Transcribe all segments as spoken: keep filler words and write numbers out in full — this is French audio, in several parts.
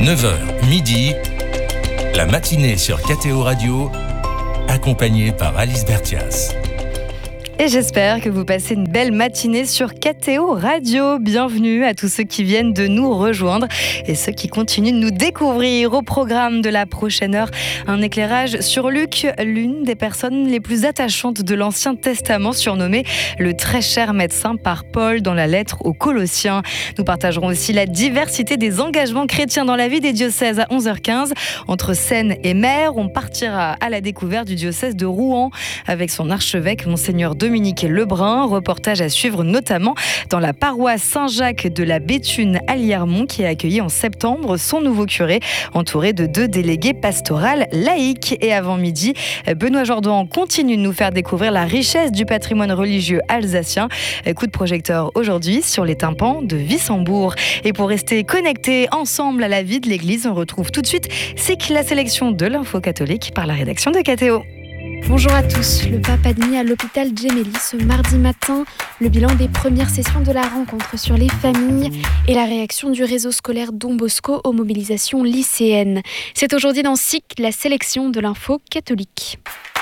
neuf heures, midi, la matinée sur K T O Radio, accompagnée par Alice Bertias. Et j'espère que vous passez une belle matinée sur K T O Radio. Bienvenue à tous ceux qui viennent de nous rejoindre et ceux qui continuent de nous découvrir. Au programme de la prochaine heure, un éclairage sur Luc, l'une des personnes les plus attachantes de l'Ancien Testament, surnommé le très cher médecin par Paul dans la lettre aux Colossiens. Nous partagerons aussi la diversité des engagements chrétiens dans la vie des diocèses à onze heures quinze. Entre Seine et Mer, on partira à la découverte du diocèse de Rouen avec son archevêque, Monseigneur Dominique Lebrun. Reportage à suivre notamment dans la paroisse Saint-Jacques de la Béthune à Liermont qui a accueilli en septembre son nouveau curé entouré de deux délégués pastorales laïques. Et avant midi, Benoît Jordan continue de nous faire découvrir la richesse du patrimoine religieux alsacien. Coup de projecteur aujourd'hui sur les tympans de Wissembourg. Et pour rester connectés ensemble à la vie de l'Église, on retrouve tout de suite c'est la sélection de l'info catholique par la rédaction de K T O. Bonjour à tous. Le pape admis à l'hôpital Gemelli ce mardi matin. Le bilan des premières sessions de la rencontre sur les familles et la réaction du réseau scolaire Don Bosco aux mobilisations lycéennes. C'est aujourd'hui dans S I C, la sélection de l'info catholique.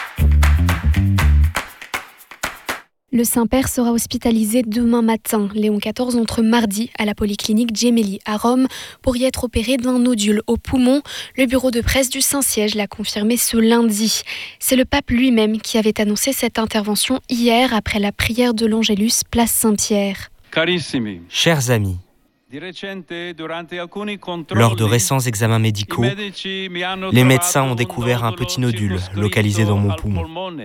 Le Saint-Père sera hospitalisé demain matin, Léon quatorze entre mardi à la polyclinique Gemelli à Rome pour y être opéré d'un nodule au poumon. Le bureau de presse du Saint-Siège l'a confirmé ce lundi. C'est le pape lui-même qui avait annoncé cette intervention hier après la prière de l'Angélus, place Saint-Pierre. Carissimi. Chers amis, lors de récents examens médicaux, les médecins ont découvert un petit nodule localisé dans mon poumon.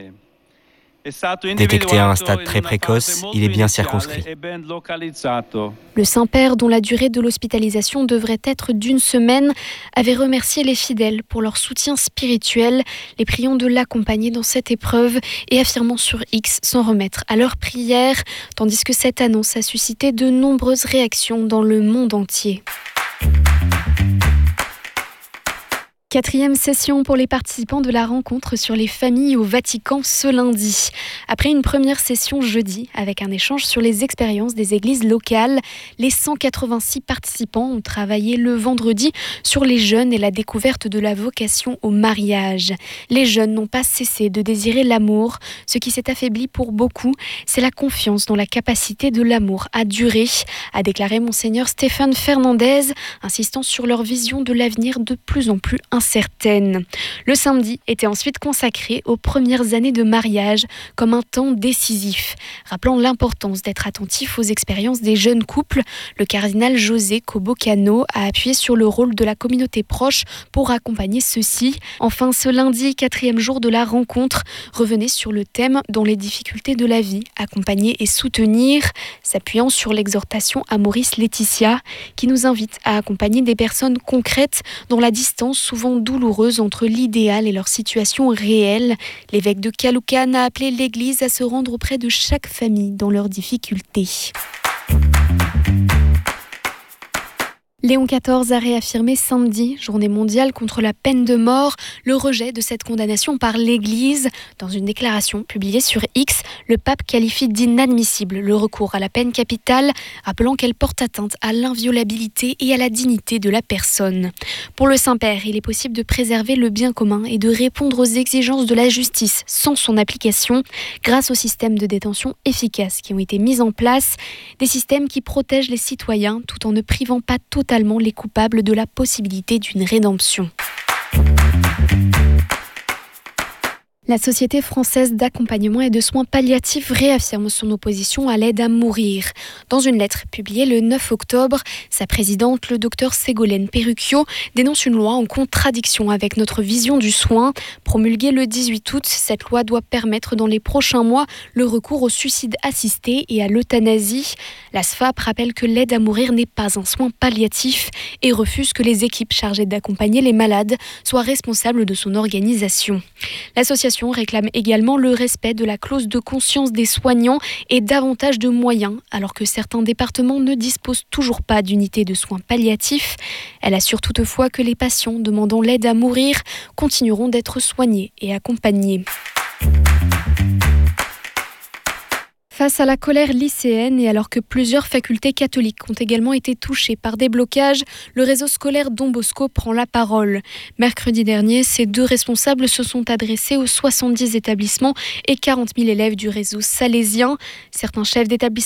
Détecté à un stade très précoce, il est bien circonscrit. Le Saint-Père, dont la durée de l'hospitalisation devrait être d'une semaine, avait remercié les fidèles pour leur soutien spirituel, les priant de l'accompagner dans cette épreuve et affirmant sur X s'en remettre à leurs prières, tandis que cette annonce a suscité de nombreuses réactions dans le monde entier. Quatrième session pour les participants de la rencontre sur les familles au Vatican ce lundi. Après une première session jeudi avec un échange sur les expériences des églises locales, les cent quatre-vingt-six participants ont travaillé le vendredi sur les jeunes et la découverte de la vocation au mariage. Les jeunes n'ont pas cessé de désirer l'amour. Ce qui s'est affaibli pour beaucoup, c'est la confiance dans la capacité de l'amour à durer, a déclaré Monseigneur Stéphane Fernandez, insistant sur leur vision de l'avenir de plus en plus incertaine. Certaines. Le samedi était ensuite consacré aux premières années de mariage comme un temps décisif. Rappelant l'importance d'être attentif aux expériences des jeunes couples, le cardinal José Cobocano a appuyé sur le rôle de la communauté proche pour accompagner ceux-ci. Enfin, ce lundi, quatrième jour de la rencontre, revenait sur le thème « Dans les difficultés de la vie, accompagner et soutenir », s'appuyant sur l'exhortation à Maurice Laetitia, qui nous invite à accompagner des personnes concrètes dans la distance souvent douloureuse entre l'idéal et leur situation réelle. L'évêque de Caloocan a appelé l'Église à se rendre auprès de chaque famille dans leurs difficultés. Léon quatorze a réaffirmé samedi, journée mondiale contre la peine de mort, le rejet de cette condamnation par l'Église. Dans une déclaration publiée sur X, le pape qualifie d'inadmissible le recours à la peine capitale, rappelant qu'elle porte atteinte à l'inviolabilité et à la dignité de la personne. Pour le Saint-Père, il est possible de préserver le bien commun et de répondre aux exigences de la justice sans son application, grâce aux systèmes de détention efficaces qui ont été mis en place, des systèmes qui protègent les citoyens tout en ne privant pas totalement les coupables de la possibilité d'une rédemption. La Société française d'accompagnement et de soins palliatifs réaffirme son opposition à l'aide à mourir. Dans une lettre publiée le neuf octobre, sa présidente, le docteur Ségolène Perrucchio, dénonce une loi en contradiction avec notre vision du soin. Promulguée le dix-huit août, cette loi doit permettre dans les prochains mois le recours au suicide assisté et à l'euthanasie. La S F A P rappelle que l'aide à mourir n'est pas un soin palliatif et refuse que les équipes chargées d'accompagner les malades soient responsables de son organisation. L'association réclame également le respect de la clause de conscience des soignants et davantage de moyens, alors que certains départements ne disposent toujours pas d'unités de soins palliatifs. Elle assure toutefois que les patients demandant l'aide à mourir continueront d'être soignés et accompagnés. Face à la colère lycéenne et alors que plusieurs facultés catholiques ont également été touchées par des blocages, le réseau scolaire Don Bosco prend la parole. Mercredi dernier, ces deux responsables se sont adressés aux soixante-dix établissements et quarante mille élèves du réseau salésien. Certains chefs d'établissement